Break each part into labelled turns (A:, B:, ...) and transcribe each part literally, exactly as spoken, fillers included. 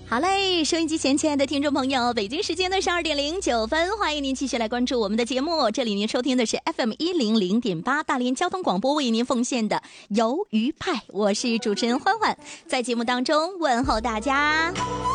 A: 好嘞，收音机前亲爱的听众朋友，北京时间的十二点零九分，欢迎您继续来关注我们的节目。这里您收听的是 F M 一零零点八大连交通广播为您奉献的鱿鱼派，我是主持人欢欢，在节目当中问候大家。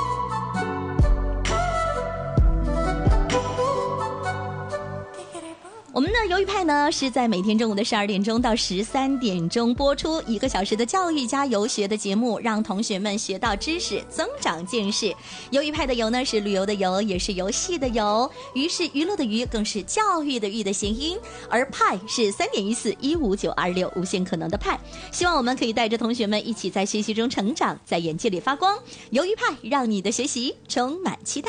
A: 我们的鱿鱼派呢，是在每天中午的十二点钟到十三点钟播出一个小时的教育加游学的节目，让同学们学到知识，增长见识。鱿鱼派的鱿呢是旅游的游，也是游戏的游，鱼是娱乐的娱，更是教育的育的谐音。而派是三点一四一五九二六无限可能的派。希望我们可以带着同学们一起在学习中成长，在眼界里发光。鱿鱼派让你的学习充满期待。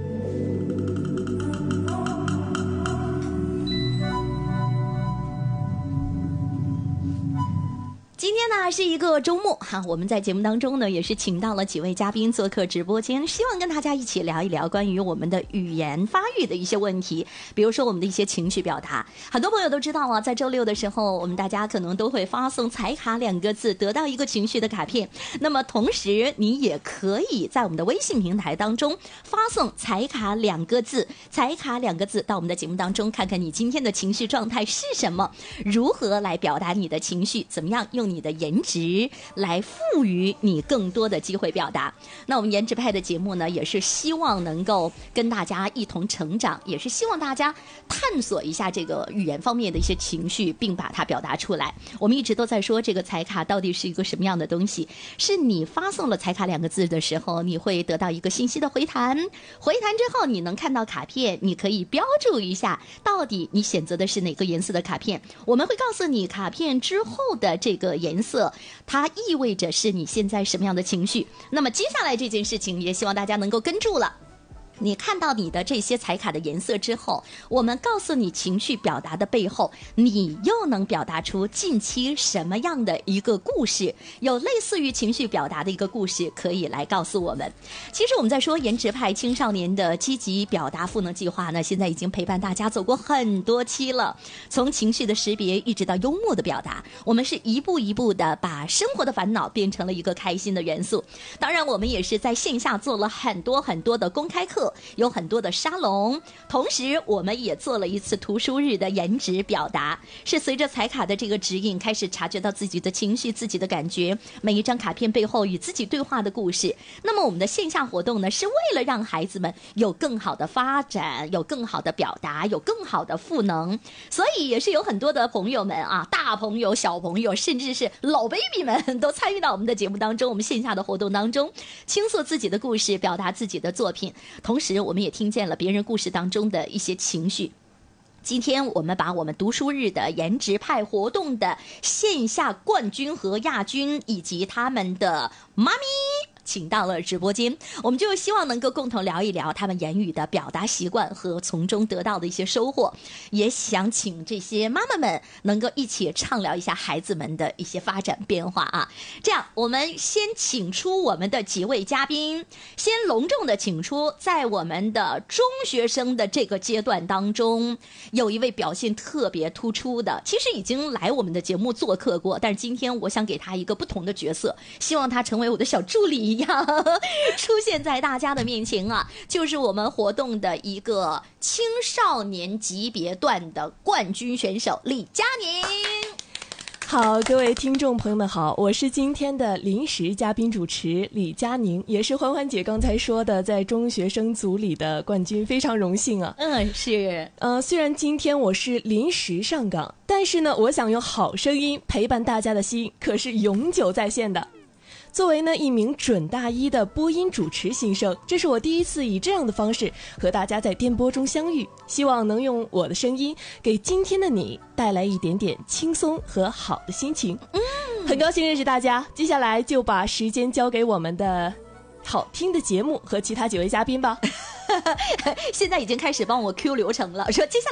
A: 今天呢是一个周末哈，我们在节目当中呢也是请到了几位嘉宾做客直播间，希望跟大家一起聊一聊关于我们的语言发育的一些问题，比如说我们的一些情绪表达。很多朋友都知道啊，在周六的时候，我们大家可能都会发送彩卡两个字，得到一个情绪的卡片。那么同时你也可以在我们的微信平台当中发送彩卡两个字，彩卡两个字到我们的节目当中，看看你今天的情绪状态是什么，如何来表达你的情绪，怎么样用你的颜值来赋予你更多的机会表达。那我们颜值派的节目呢，也是希望能够跟大家一同成长，也是希望大家探索一下这个语言方面的一些情绪，并把它表达出来。我们一直都在说这个彩卡到底是一个什么样的东西，是你发送了彩卡两个字的时候，你会得到一个信息的回弹，回弹之后你能看到卡片，你可以标注一下到底你选择的是哪个颜色的卡片，我们会告诉你卡片之后的这个颜色它意味着是你现在什么样的情绪。那么接下来这件事情也希望大家能够跟住了。你看到你的这些彩卡的颜色之后，我们告诉你情绪表达的背后，你又能表达出近期什么样的一个故事，有类似于情绪表达的一个故事可以来告诉我们。其实我们在说颜值派青少年的积极表达赋能计划呢，现在已经陪伴大家走过很多期了，从情绪的识别一直到幽默的表达，我们是一步一步的把生活的烦恼变成了一个开心的元素。当然我们也是在线下做了很多很多的公开课，有很多的沙龙，同时我们也做了一次图书日的颜值表达，是随着彩卡的这个指引开始察觉到自己的情绪，自己的感觉，每一张卡片背后与自己对话的故事。那么我们的线下活动呢，是为了让孩子们有更好的发展，有更好的表达，有更好的赋能。所以也是有很多的朋友们啊，大朋友小朋友甚至是老 baby 们都参与到我们的节目当中，我们线下的活动当中倾诉自己的故事，表达自己的作品，同时我们也听见了别人故事当中的一些情绪。今天我们把我们读书日的颜值派活动的线下冠军和亚军以及他们的妈咪请到了直播间，我们就希望能够共同聊一聊他们言语的表达习惯和从中得到的一些收获，也想请这些妈妈们能够一起畅聊一下孩子们的一些发展变化啊。这样我们先请出我们的几位嘉宾，先隆重的请出在我们的中学生的这个阶段当中有一位表现特别突出的，其实已经来我们的节目做客过，但是今天我想给他一个不同的角色，希望他成为我的小助理一样出现在大家的面前啊，就是我们活动的一个青少年级别段的冠军选手李佳宁。
B: 好，各位听众朋友们好，我是今天的临时嘉宾主持李佳宁，也是欢欢姐刚才说的在中学生组里的冠军，非常荣幸啊。
A: 嗯，是。
B: 呃，虽然今天我是临时上岗，但是呢，我想用好声音陪伴大家的心可是永久在线的。作为呢一名准大一的播音主持新生，这是我第一次以这样的方式和大家在电波中相遇，希望能用我的声音给今天的你带来一点点轻松和好的心情。嗯，很高兴认识大家，接下来就把时间交给我们的好听的节目和其他几位嘉宾吧。
A: 现在已经开始帮我 Q 流程了，说接下来